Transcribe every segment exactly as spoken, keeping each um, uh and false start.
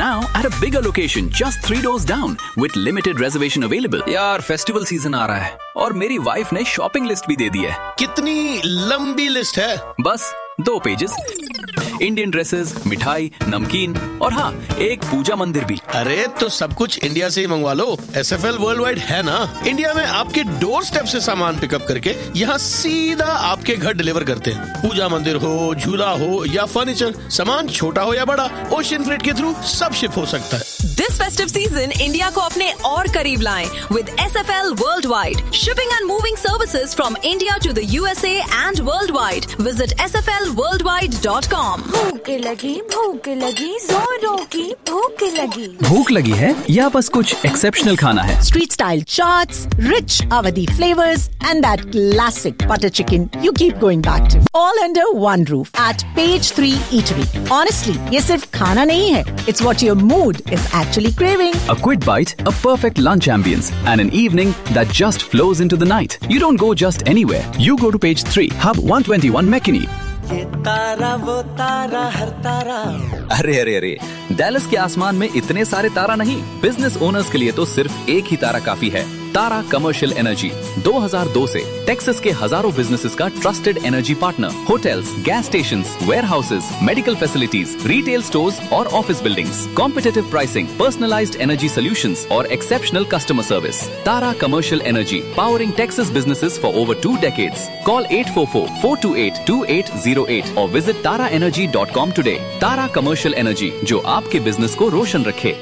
now at a bigger location just three doors down with limited reservation available. यार festival season आ रहा है और मेरी वाइफ ने शॉपिंग लिस्ट भी दे दी है। कितनी लंबी लिस्ट है? बस दो पेजेस, इंडियन ड्रेसेस, मिठाई, नमकीन और हाँ एक पूजा मंदिर भी। अरे तो सब कुछ इंडिया से ही मंगवा लो। S F L world wide है ना। इंडिया में आपके डोर स्टेप से सामान पिकअप करके यहाँ सीधा आपके घर डिलीवर करते हैं। पूजा मंदिर हो, झूला हो या फर्नीचर, सामान छोटा हो या बड़ा, ओशियन फ्रेट के थ्रू सब शिप हो सकता है। This festive season, India को अपने और करीब लाएं with S F L Worldwide. Shipping and moving services from India to the U S A and worldwide. Visit S F L worldwide dot com. भूख लगी, भूख लगी, जोरों की भूख लगी। भूख लगी है या बस कुछ एक्सेप्शनल खाना है? Street style chaats, rich Awadhi flavors and that classic butter chicken you keep going back to. All under one roof at Page three Eatery. Honestly, ये सिर्फ खाना नहीं है. It's what your mood is actually craving. A quick bite, a perfect lunch ambience, and an evening that just flows into the night. You don't go just anywhere. You go to Page three, Hub one twenty-one Mechany. ये तारा वो तारा हर तारा। अरे अरे अरे, Dallas के आसमान में इतने सारे तारा नहीं। बिजनेस ओनर्स के लिए तो सिर्फ एक ही तारा काफी है। तारा कमर्शियल एनर्जी दो हज़ार दो से टेक्सास के हजारों बिजनेसेस का trusted energy partner. Hotels, gas stations, warehouses, medical facilities, retail stores और office buildings, competitive pricing, personalised energy solutions और exceptional customer service. Tara commercial energy, powering Texas businesses for over two decades. Call at four four, four to eight, to eight zero eight और visit तारा energy dot com today. तारा commercial energy, जो आपके business को रोशन रखे।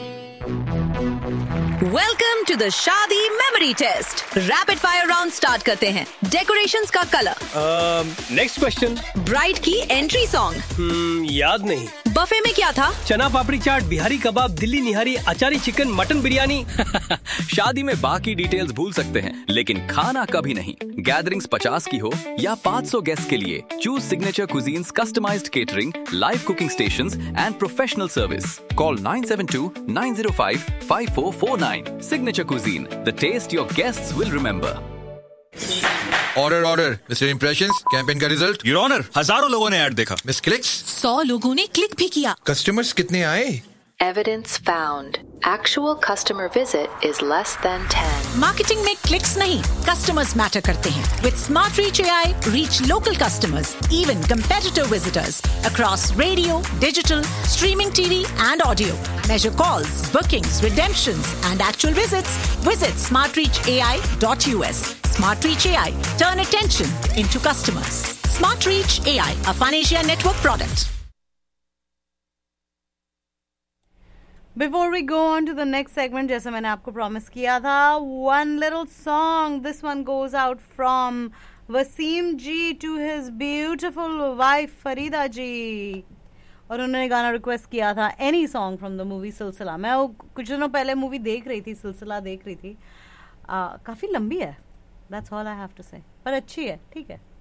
Welcome to the शादी memory test. Rapid fire round start करते हैं। Decorations का colour. Next question. Bride की एंट्री सॉन्ग। याद नहीं। बफे में क्या था? चना पापड़ी चाट, बिहारी कबाब, दिल्ली निहारी, अचारी चिकन, मटन बिरयानी। शादी में बाकी डिटेल्स भूल सकते हैं, लेकिन खाना कभी नहीं। गैदरिंग्स पचास की हो या पाँच सौ गेस्ट के लिए, choose signature cuisines, customised catering, live cooking stations and professional service. Call nine seven to, nine zero five, five four four nine. Signature Cuisine, the taste your guests will remember. Order, order. Mister Impressions, campaign का result. Your Honor, हजारों लोगों ने add देखा। Miss Clicks, सौ लोगों ने click भी किया। Customers कितने आए? Evidence found. Actual customer visit is less than ten. Marketing में क्लिक्स नहीं, कस्टमर्स मैटर करते हैं। With Smart Reach A I, reach local customers, even competitor visitors across radio, digital, streaming T V and audio. Measure calls, bookings, redemptions and actual visits. Visit smart reach A I dot U S. Smart Reach A I. Turn attention into customers. Smart Reach A I, a Phanesia network product. Before we go on to the next segment, जैसे मैंने आपको promise किया था, one little song. This one goes out from Wasim ji to his beautiful wife Farida ji. और उन्होंने गाना request किया था any song from the movie सिलसिला। मैं वो कुछ दिनों पहले मूवी देख रही थी, सिलसिला देख रही थी। uh, काफ़ी लंबी है, that's all I have to से, पर अच्छी है, ठीक है।